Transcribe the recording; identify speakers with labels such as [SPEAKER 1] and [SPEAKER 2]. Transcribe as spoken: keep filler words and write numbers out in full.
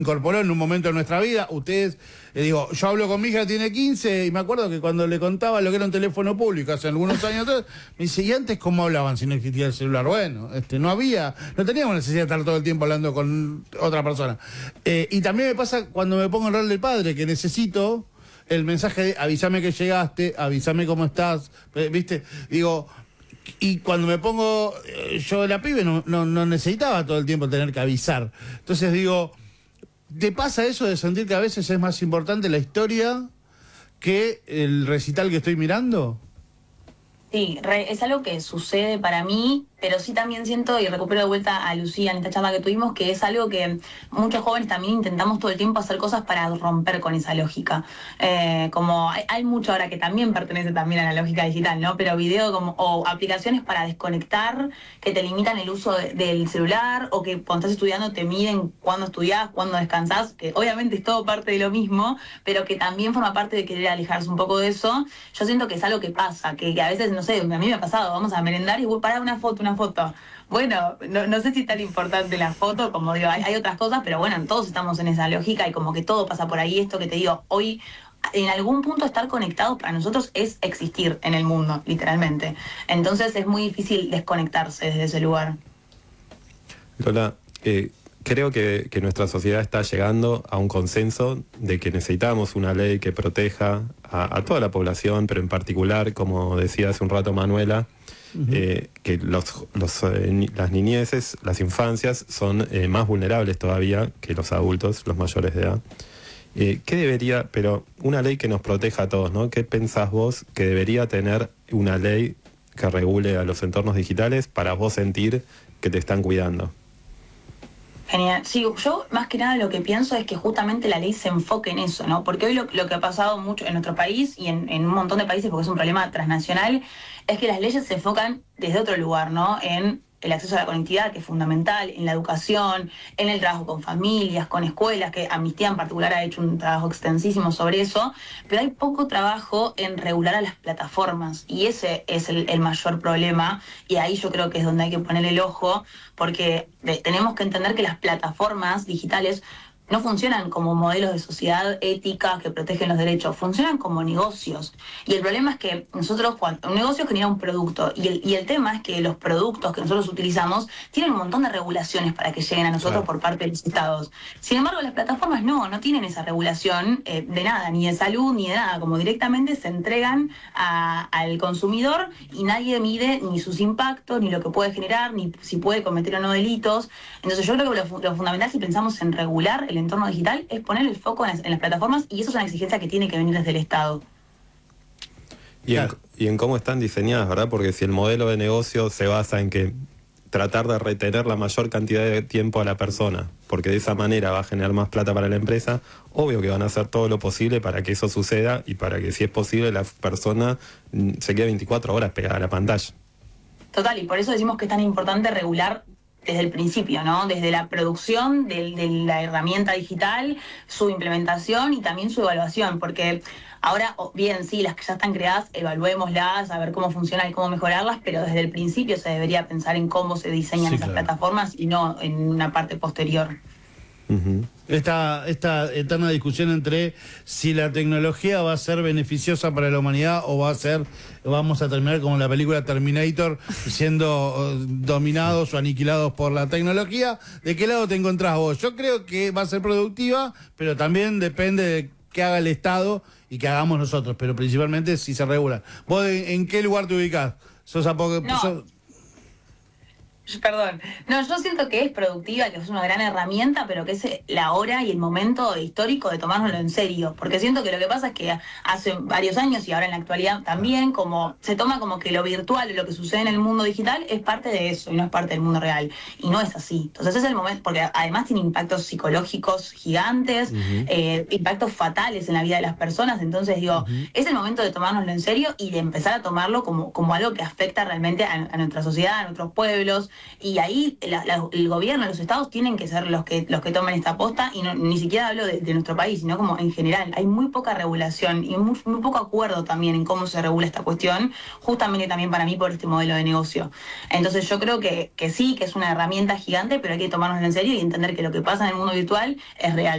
[SPEAKER 1] incorporó en un momento de nuestra vida. Ustedes, eh, digo, yo hablo con mi hija, tiene quince, y me acuerdo que cuando le contaba lo que era un teléfono público hace algunos años atrás, me dice, ¿y antes cómo hablaban si no existía el celular? Bueno, este, no había, no teníamos necesidad de estar todo el tiempo hablando con otra persona. Eh, y también me pasa cuando me pongo en el rol del padre, que necesito el mensaje de avísame que llegaste, avísame cómo estás, eh, ¿viste? Digo, y cuando me pongo eh, yo la pibe, no, no, no necesitaba todo el tiempo tener que avisar. Entonces digo, ¿te pasa eso de sentir que a veces es más importante la historia que el recital que estoy mirando?
[SPEAKER 2] Sí, re, es algo que sucede para mí, pero sí también siento, y recupero de vuelta a Lucía en esta charla que tuvimos, que es algo que muchos jóvenes también intentamos todo el tiempo hacer cosas para romper con esa lógica. Eh, como hay, hay mucho ahora que también pertenece también a la lógica digital, ¿no? Pero video como, o aplicaciones para desconectar, que te limitan el uso de, del celular, o que cuando estás estudiando te miden cuándo estudiás, cuándo descansás, que obviamente es todo parte de lo mismo, pero que también forma parte de querer alejarse un poco de eso. Yo siento que es algo que pasa, que, que a veces, no sé, a mí me ha pasado, vamos a merendar y voy a parar una foto, una foto. Bueno, no, no sé si es tan importante la foto, como digo, hay, hay otras cosas, pero bueno, todos estamos en esa lógica y como que todo pasa por ahí. Esto que te digo, hoy en algún punto estar conectados para nosotros es existir en el mundo, literalmente. Entonces es muy difícil desconectarse desde ese lugar.
[SPEAKER 3] Lola, eh, creo que, que nuestra sociedad está llegando a un consenso de que necesitamos una ley que proteja a, a toda la población, pero en particular, como decía hace un rato Manuela, uh-huh. eh, que los, los, eh, las niñeces, las infancias son eh, más vulnerables todavía que los adultos, los mayores de edad. Eh, ¿Qué debería, pero una ley que nos proteja a todos, ¿no? ¿Qué pensás vos que debería tener una ley que regule a los entornos digitales para vos sentir que te están cuidando?
[SPEAKER 2] Genial. Sí, yo más que nada lo que pienso es que justamente la ley se enfoque en eso, ¿no? Porque hoy lo, lo que ha pasado mucho en nuestro país y en, en un montón de países, porque es un problema transnacional, es que las leyes se enfocan desde otro lugar, ¿no? En el acceso a la conectividad, que es fundamental, en la educación, en el trabajo con familias, con escuelas, que Amnistía en particular ha hecho un trabajo extensísimo sobre eso, pero hay poco trabajo en regular a las plataformas, y ese es el, el mayor problema, y ahí yo creo que es donde hay que poner el ojo, porque de, tenemos que entender que las plataformas digitales no funcionan como modelos de sociedad ética que protegen los derechos, funcionan como negocios. Y el problema es que nosotros, cuando un negocio genera un producto, y el, y el tema es que los productos que nosotros utilizamos tienen un montón de regulaciones para que lleguen a nosotros, claro, por parte de los estados. Sin embargo, las plataformas no, no tienen esa regulación eh, de nada, ni de salud, ni de nada, como directamente se entregan a, al consumidor y nadie mide ni sus impactos, ni lo que puede generar, ni si puede cometer o no delitos. Entonces yo creo que lo, lo fundamental, si pensamos en regular el entorno digital, es poner el foco en las, en las plataformas, y eso es una exigencia que tiene que venir desde el Estado.
[SPEAKER 3] Y en, y en cómo están diseñadas, ¿verdad? Porque si el modelo de negocio se basa en que tratar de retener la mayor cantidad de tiempo a la persona, porque de esa manera va a generar más plata para la empresa, obvio que van a hacer todo lo posible para que eso suceda y para que, si es posible, la persona se quede veinticuatro horas pegada a la pantalla.
[SPEAKER 2] Total, y por eso decimos que es tan importante regular desde el principio, ¿no? Desde la producción de, de la herramienta digital, su implementación y también su evaluación, porque ahora, bien, sí, las que ya están creadas, evaluémoslas, a ver cómo funcionan y cómo mejorarlas, pero desde el principio se debería pensar en cómo se diseñan sí, esas claro. plataformas y no en una parte posterior.
[SPEAKER 1] Uh-huh. Esta, esta eterna discusión entre si la tecnología va a ser beneficiosa para la humanidad o va a ser, vamos a terminar como en la película Terminator, siendo uh, dominados o aniquilados por la tecnología. ¿De qué lado te encontrás vos? Yo creo que va a ser productiva, pero también depende de qué haga el Estado y que hagamos nosotros, pero principalmente si se regula. ¿Vos en, en qué lugar te ubicás? ¿Sos a poco,
[SPEAKER 2] no.
[SPEAKER 1] sos...
[SPEAKER 2] Perdón. No, yo siento que es productiva, que es una gran herramienta, pero que es la hora y el momento histórico de tomárnoslo en serio. Porque siento que lo que pasa es que hace varios años y ahora en la actualidad también, como se toma como que lo virtual, lo que sucede en el mundo digital, es parte de eso y no es parte del mundo real. Y no es así. Entonces es el momento, porque además tiene impactos psicológicos gigantes, uh-huh. eh, impactos fatales en la vida de las personas. Entonces digo, uh-huh. es el momento de tomárnoslo en serio y de empezar a tomarlo como, como algo que afecta realmente a, a nuestra sociedad, a nuestros pueblos. y ahí la, la, el gobierno, los estados tienen que ser los que los que tomen esta aposta, y no, ni siquiera hablo de, de nuestro país, sino como en general. Hay muy poca regulación y muy, muy poco acuerdo también en cómo se regula esta cuestión, justamente también para mí por este modelo de negocio. Entonces yo creo que, que sí, que es una herramienta gigante, pero hay que tomárnoslo en serio y entender que lo que pasa en el mundo virtual es real.